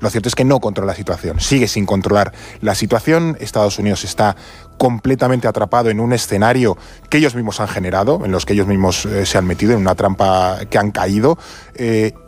Lo cierto es que no controla la situación, sigue sin controlar la situación. Estados Unidos está completamente atrapado en un escenario que ellos mismos han generado, en los que ellos mismos se han metido, en una trampa que han caído.